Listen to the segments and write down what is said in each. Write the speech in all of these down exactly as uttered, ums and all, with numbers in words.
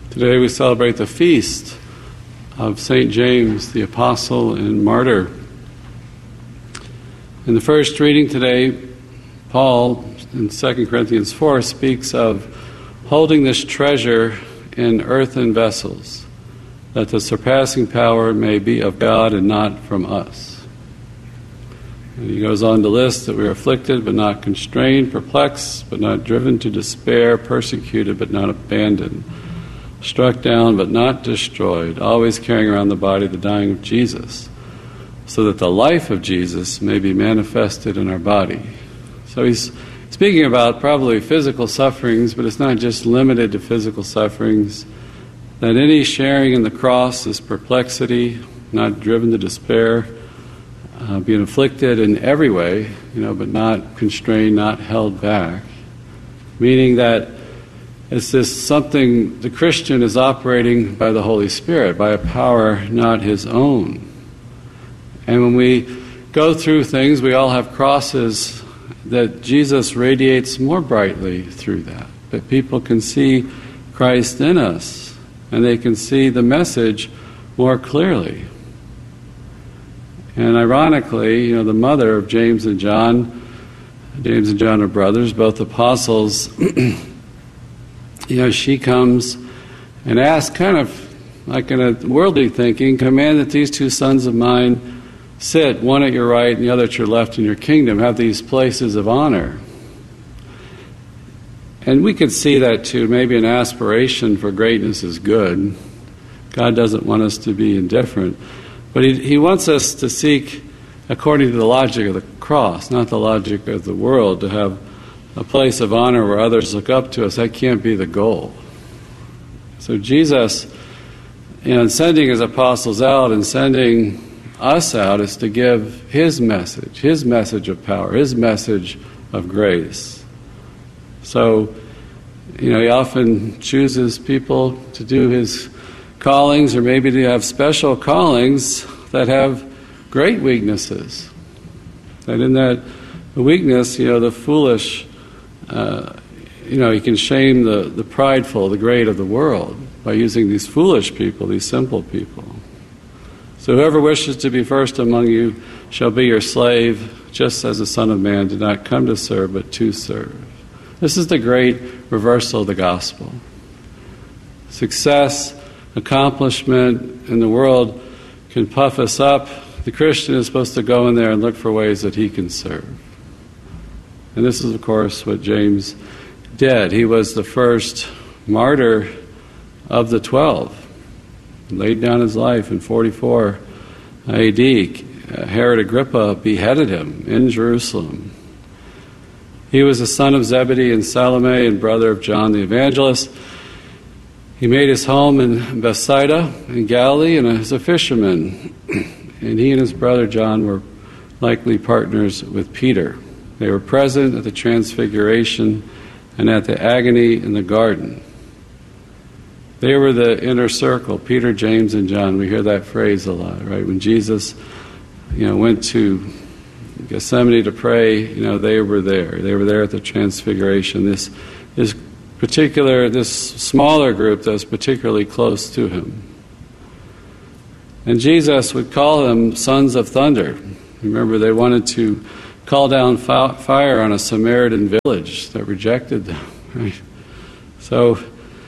Today we celebrate the feast of Saint James, the Apostle and Martyr. In the first reading today, Paul, in Second Corinthians four, speaks of holding this treasure in earthen vessels, that the surpassing power may be of God and not from us. And he goes on to list that we are afflicted but not constrained, perplexed but not driven to despair, persecuted but not abandoned, struck down but not destroyed, always carrying around the body the dying of Jesus, so that the life of Jesus may be manifested in our body. So he's speaking about probably physical sufferings, but it's not just limited to physical sufferings, that any sharing in the cross is perplexity, not driven to despair, uh, being afflicted in every way, you know, but not constrained, not held back, meaning that it's this something the Christian is operating by the Holy Spirit, by a power not his own. And when we go through things, we all have crosses that Jesus radiates more brightly through that. That people can see Christ in us, and they can see the message more clearly. And ironically, you know, the mother of James and John, James and John are brothers, both apostles. You know, she comes and asks, kind of like in a worldly thinking, command that these two sons of mine sit, one at your right and the other at your left in your kingdom, have these places of honor. And we could see that too. Maybe an aspiration for greatness is good. God doesn't want us to be indifferent. But he, he wants us to seek according to the logic of the cross, not the logic of the world, to have a place of honor where others look up to us. That can't be the goal. So Jesus, you know, in sending his apostles out and sending us out, is to give his message, his message of power, his message of grace. So, you know, he often chooses people to do his callings, or maybe to have special callings that have great weaknesses. That in that weakness, you know, the foolish, Uh, you know, he can shame the, the prideful, the great of the world, by using these foolish people, these simple people. So whoever wishes to be first among you shall be your slave, just as the Son of Man did not come to serve, but to serve. This is the great reversal of the gospel. Success, accomplishment in the world can puff us up. The Christian is supposed to go in there and look for ways that he can serve. And this is, of course, what James did. He was the first martyr of the twelve. He laid down his life in forty-four A D. Herod Agrippa beheaded him in Jerusalem. He was the son of Zebedee and Salome and brother of John the Evangelist. He made his home in Bethsaida in Galilee and as a fisherman. And he and his brother John were likely partners with Peter. They were present at the Transfiguration and at the agony in the garden. They were the inner circle, Peter, James, and John. We hear that phrase a lot, right? When Jesus, you know, went to Gethsemane to pray, you know, they were there. They were there at the Transfiguration. This, this particular, this smaller group that was particularly close to him. And Jesus would call them sons of thunder. Remember, they wanted to call down fire on a Samaritan village that rejected them. Right? So,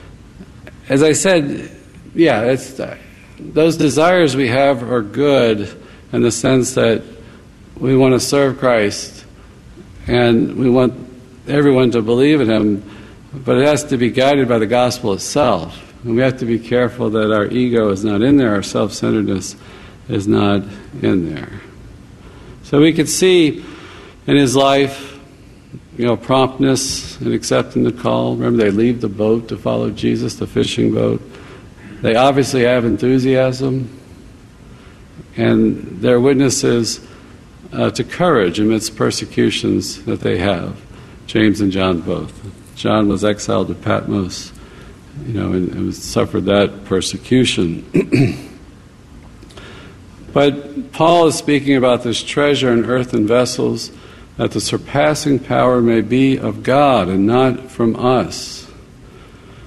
as I said, yeah, it's, those desires we have are good in the sense that we want to serve Christ and we want everyone to believe in him, but it has to be guided by the gospel itself. And we have to be careful that our ego is not in there, our self-centeredness is not in there. So we could see in his life, you know, promptness in accepting the call. Remember, they leave the boat to follow Jesus, the fishing boat. They obviously have enthusiasm, and they're witnesses uh, to courage amidst persecutions that they have. James and John both. John was exiled to Patmos, you know, and, and suffered that persecution. But Paul is speaking about this treasure in earthen vessels, that the surpassing power may be of God and not from us.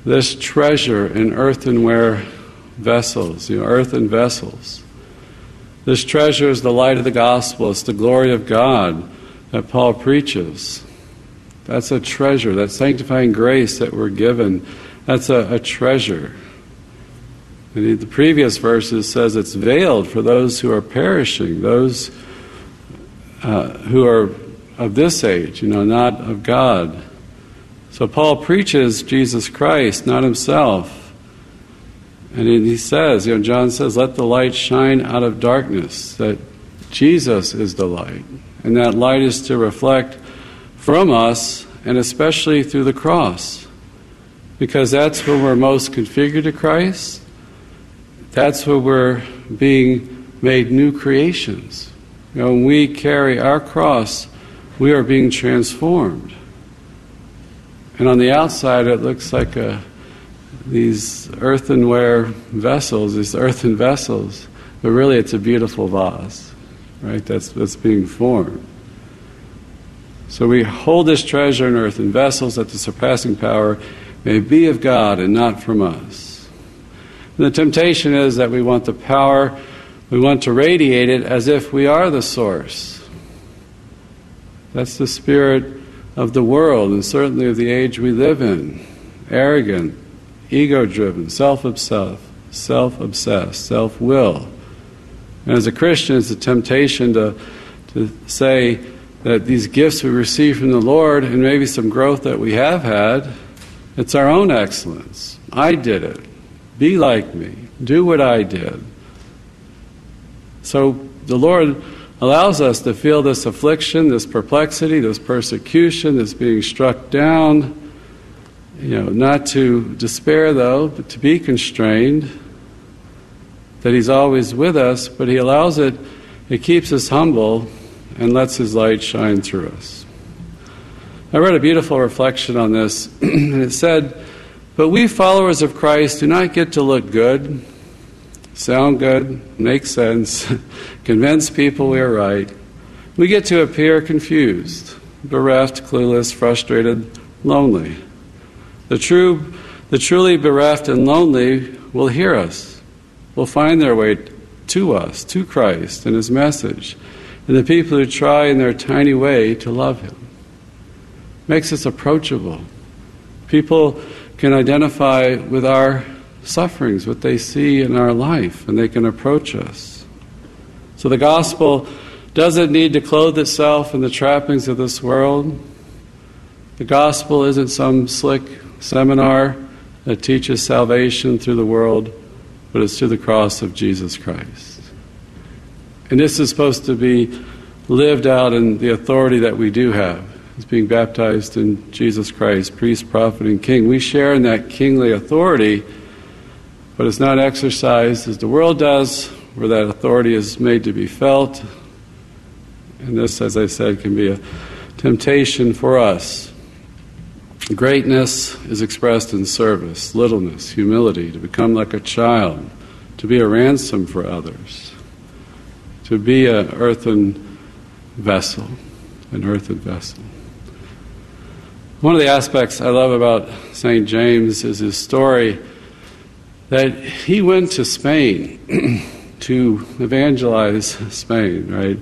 this treasure in earthenware vessels, you know, earthen vessels. This treasure is the light of the gospel. It's the glory of God that Paul preaches. That's a treasure. That sanctifying grace that we're given, that's a, a treasure. And the previous verses says it's veiled for those who are perishing, those uh, who are of this age, you know, not of God. So Paul preaches Jesus Christ, not himself. And he says, you know, John says, let the light shine out of darkness, that Jesus is the light. And that light is to reflect from us, and especially through the cross. Because that's when we're most configured to Christ. That's when we're being made new creations. You know, when we carry our cross, we are being transformed. And on the outside, it looks like a, these earthenware vessels, these earthen vessels, but really it's a beautiful vase, right? That's that's being formed. So we hold this treasure in earthen vessels, that the surpassing power may be of God and not from us. And the temptation is that we want the power, we want to radiate it as if we are the source. That's the spirit of the world, and certainly of the age we live in. Arrogant, ego-driven, self-obsessed, self-obsessed, self-will. And as a Christian, it's a temptation to, to say that these gifts we receive from the Lord, and maybe some growth that we have had, it's our own excellence. I did it. Be like me. Do what I did. So the Lord allows us to feel this affliction, this perplexity, this persecution, this being struck down. You know, not to despair though, but to be constrained. That He's always with us, but He allows it, it keeps us humble and lets His light shine through us. I read a beautiful reflection on this, and it said, but we followers of Christ do not get to look good, sound good, make sense, convince people we are right. We get to appear confused, bereft, clueless, frustrated, lonely. The true, the truly bereft and lonely will hear us, will find their way to us, to Christ and His message, and the people who try in their tiny way to love Him. Makes us approachable. People can identify with our sufferings, what they see in our life, and they can approach us. So the gospel doesn't need to clothe itself in the trappings of this world. The gospel isn't some slick seminar that teaches salvation through the world, but it's through the cross of Jesus Christ. And this is supposed to be lived out in the authority that we do have. It's being baptized in Jesus Christ, priest, prophet, and king. We share in that kingly authority, but it's not exercised as the world does, where that authority is made to be felt. And this, as I said, can be a temptation for us. Greatness is expressed in service, littleness, humility, to become like a child, to be a ransom for others, to be an earthen vessel, an earthen vessel. One of the aspects I love about Saint James is his story that he went to Spain to evangelize Spain, right?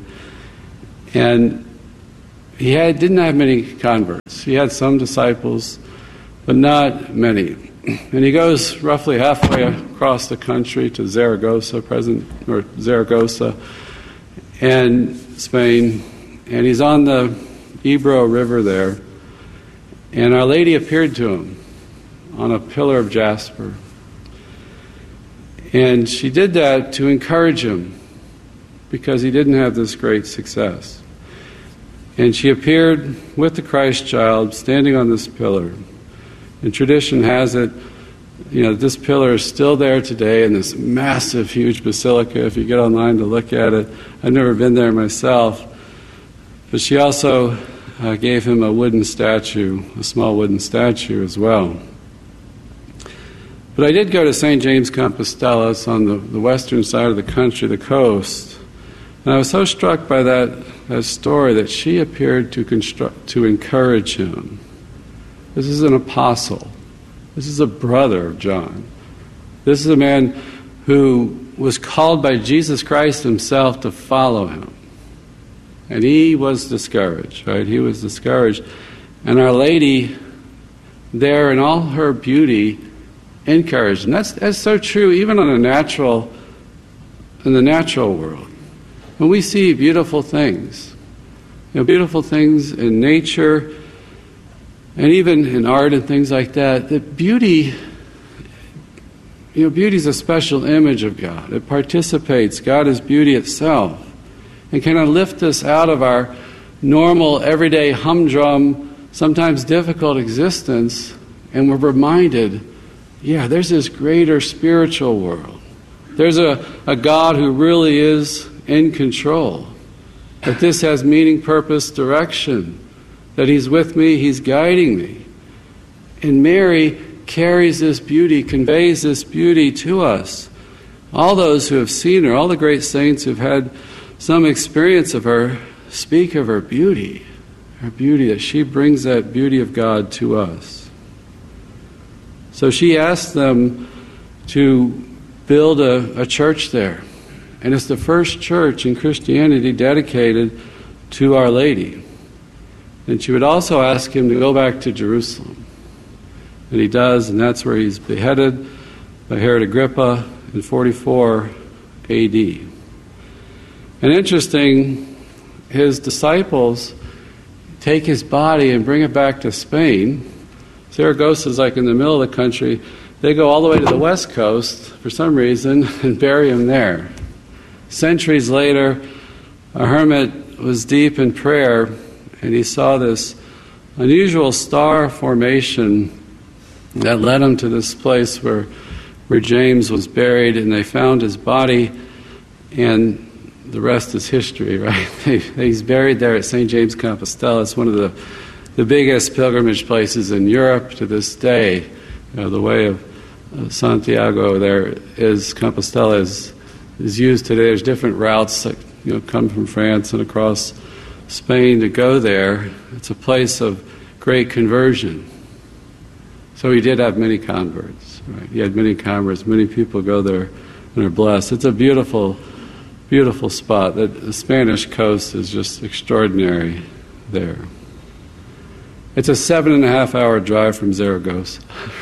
And he had, didn't have many converts. He had some disciples, but not many. And he goes roughly halfway across the country to Zaragoza, present or Zaragoza, and Spain, and he's on the Ebro River there. And Our Lady appeared to him on a pillar of jasper. And she did that to encourage him because he didn't have this great success. And she appeared with the Christ child standing on this pillar. And tradition has it, you know, this pillar is still there today in this massive, huge basilica. If you get online to look at it, I've never been there myself. But she also uh, gave him a wooden statue, a small wooden statue as well. But I did go to Saint James Compostela. It's on the, the western side of the country, the coast. And I was so struck by that, that story that she appeared to construct, to encourage him. This is an apostle. This is a brother of John. This is a man who was called by Jesus Christ himself to follow him. And he was discouraged, right? He was discouraged. And Our Lady, there in all her beauty, encouraged. And that's, that's so true even on a natural, in the natural world. When we see beautiful things, you know, beautiful things in nature, and even in art and things like that, that beauty, you know, beauty is a special image of God. It participates. God is beauty itself. And kind of lift us out of our normal, everyday, humdrum, sometimes difficult existence, and we're reminded, yeah, there's this greater spiritual world. There's a, a God who really is in control. That this has meaning, purpose, direction. That He's with me, He's guiding me. And Mary carries this beauty, conveys this beauty to us. All those who have seen her, all the great saints who've had some experience of her, speak of her beauty. Her beauty, that she brings that beauty of God to us. So she asked them to build a, a church there. And it's the first church in Christianity dedicated to Our Lady. And she would also ask him to go back to Jerusalem. And he does, and that's where he's beheaded by Herod Agrippa in forty-four A D. And interesting, his disciples take his body and bring it back to Spain. Saragossa is like in the middle of the country. They go all the way to the west coast, for some reason, and bury him there. Centuries later, a hermit was deep in prayer, and he saw this unusual star formation that led him to this place where, where James was buried, and they found his body, and the rest is history, right? He's buried there at Saint James Compostela. It's one of the, the biggest pilgrimage places in Europe to this day. You know, the way of uh, Santiago there is, Compostela is, is used today. There's different routes that, you know, come from France and across Spain to go there. It's a place of great conversion. So he did have many converts, right? He had many converts. Many people go there and are blessed. It's a beautiful Beautiful spot. The, the Spanish coast is just extraordinary there. It's a seven and a half hour drive from Zaragoza.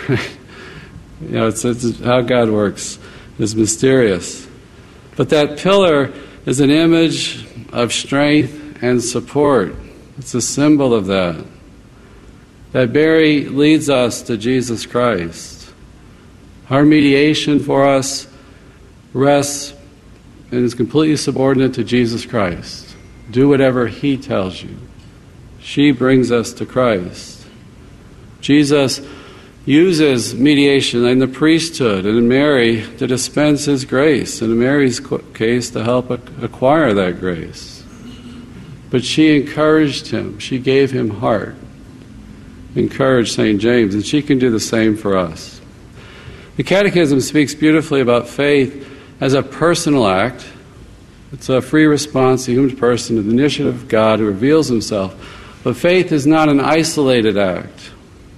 You know, it's, it's how God works. It's mysterious. But that pillar is an image of strength and support. It's a symbol of that. That Mary leads us to Jesus Christ. Our mediation for us rests and is completely subordinate to Jesus Christ. Do whatever He tells you. She brings us to Christ. Jesus uses mediation in the priesthood and in Mary to dispense His grace, and in Mary's case to help acquire that grace. But she encouraged him. She gave him heart. Encouraged Saint James, and she can do the same for us. The Catechism speaks beautifully about faith as a personal act. It's a free response, the human person, to the initiative of God who reveals Himself. But faith is not an isolated act.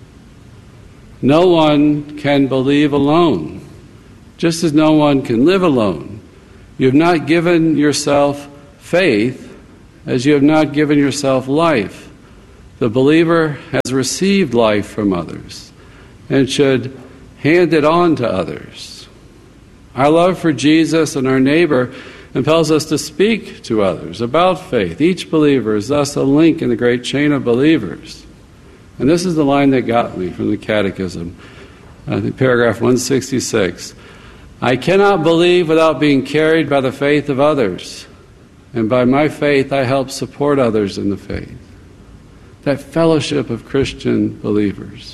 No one can believe alone, just as no one can live alone. You have not given yourself faith as you have not given yourself life. The believer has received life from others and should hand it on to others. Our love for Jesus and our neighbor impels us to speak to others about faith. Each believer is thus a link in the great chain of believers. And this is the line that got me from the Catechism, I think paragraph one sixty-six. I cannot believe without being carried by the faith of others, and by my faith I help support others in the faith. That fellowship of Christian believers.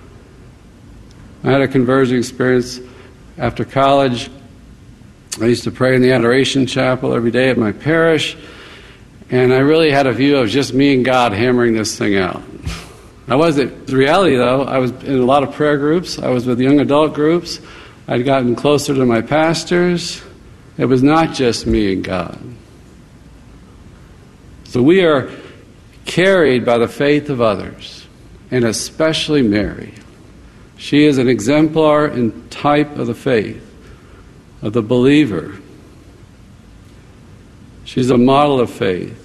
I had a conversion experience after college. I used to pray in the Adoration Chapel every day at my parish, and I really had a view of just me and God hammering this thing out. I wasn't. The reality, though, I was in a lot of prayer groups. I was with young adult groups. I'd gotten closer to my pastors. It was not just me and God. So we are carried by the faith of others, and especially Mary. She is an exemplar and type of the faith, of the believer. She's a model of faith,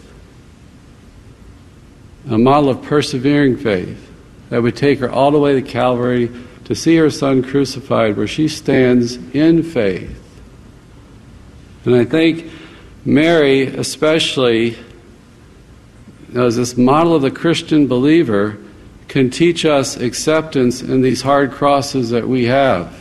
a model of persevering faith that would take her all the way to Calvary to see her Son crucified, where she stands in faith. And I think Mary especially, as this model of the Christian believer, can teach us acceptance in these hard crosses that we have.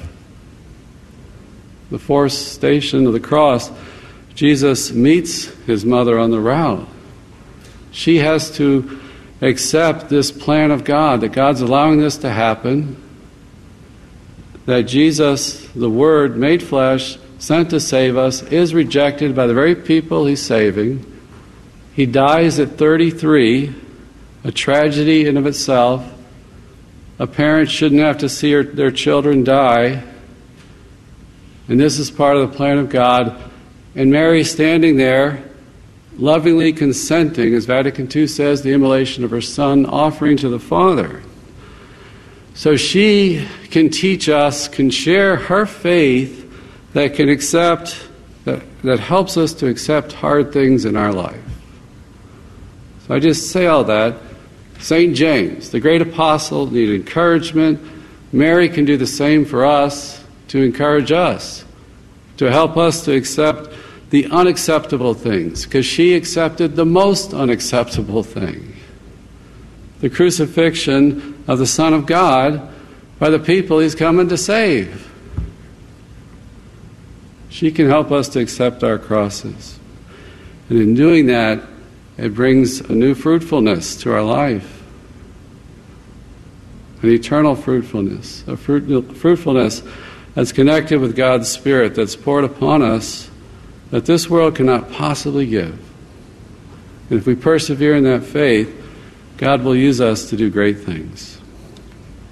The fourth station of the cross, Jesus meets his mother on the route. She has to accept this plan of God, that God's allowing this to happen, that Jesus, the Word made flesh, sent to save us, is rejected by the very people he's saving. He dies at thirty-three, a tragedy in of itself. A parent shouldn't have to see her, their children die. And this is part of the plan of God. And Mary standing there, lovingly consenting, as Vatican Two says, the immolation of her Son, offering to the Father. So she can teach us, can share her faith that can accept, that, that helps us to accept hard things in our life. So I just say all that. Saint James, the great apostle, needed encouragement. Mary can do the same for us, to encourage us, to help us to accept the unacceptable things, because she accepted the most unacceptable thing, the crucifixion of the Son of God by the people he's coming to save. She can help us to accept our crosses. And in doing that, it brings a new fruitfulness to our life, an eternal fruitfulness, a fruit, fruitfulness that's connected with God's Spirit, that's poured upon us, that this world cannot possibly give. And if we persevere in that faith, God will use us to do great things.